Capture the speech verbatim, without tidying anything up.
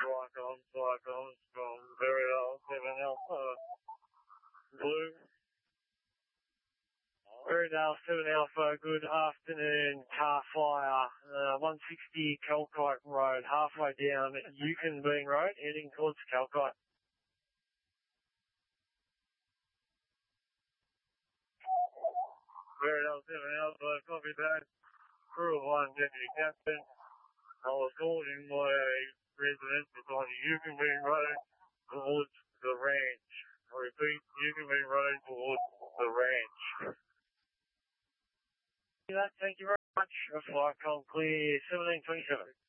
Cyclones, Cyclones from Burial seven Alpha Blue. Burial seven Alpha, good afternoon, car fire, uh, one sixty Calcite Road, halfway down Yukon Bean Road, heading towards Calcite. Burial seven Alpha, copy that, crew of one, Deputy Captain. I was called in by a resident beside the Yukon Bean Road towards the ranch. I repeat, Yukon Bean Road towards the ranch. Thank you very much. Flight com clear seventeen twenty-seven.